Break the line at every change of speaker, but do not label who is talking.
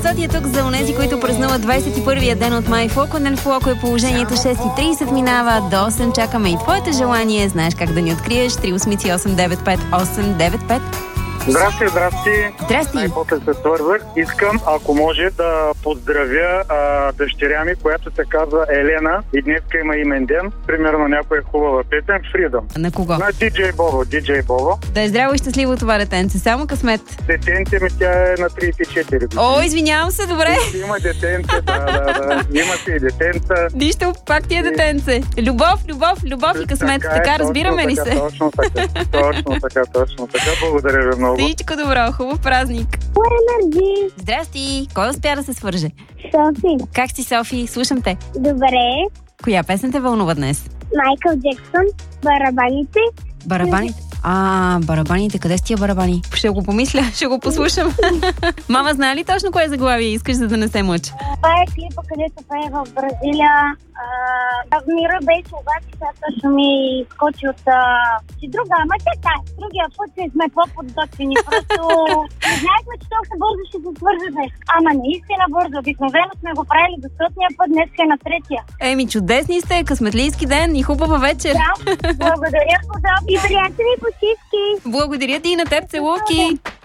Соти е тук за онези, които празнуват 21-я ден от май. Флоко на Флоко е положението 6:30 минава до 8. Чакаме и твоите желания. Знаеш как да ни откриеш. 383-895-895.
Здрасти.
Здрасти.
Най-после се свързах. Искам, ако може, да поздравя дъщеря ми, която се казва Елена и днеска има имен ден. Примерно някоя хубава песен Freedom.
На кого?
На DJ Бобо.
Да е здраво и щастливо това детенце. Само късмет.
Детенце ми, тя е на 34 години.
О, извинявам се, добре.
Има детенце, да. Има си и детенца.
Нищо, пак ти е детенце. Любов и късмет. Така разбираме ли се?
Точно така. Благодаря ви много.
Всичко добро, хубав празник.
Енерджи.
Здрасти. Кой успя да се свърже?
Софи.
Как си, Софи? Слушам те.
Добре.
Коя песен те вълнува днес?
Майкъл Джексън. Барабаните.
Барабаните? Барабаните. Къде са тия барабани? Ще го помисля, ще го послушам. Мама, знае ли точно кое заглавие искаш, за да не се мъча?
Това е клипа, където пее в Бразилия. Мира беше, обаче сега точно ми скочи от друга. Ама другия път сме по-подготвени. Просто не знаехме, че толкова бързо ще се свърже днес. Ама наистина бързо. Обикновено сме го правили до 100-ния път, днес е на 3-я.
Еми, чудесни сте, късметлийски ден и хубава вечер.
Да, благодаря, и приятели почивки.
Благодаря ти и на теб, целувки.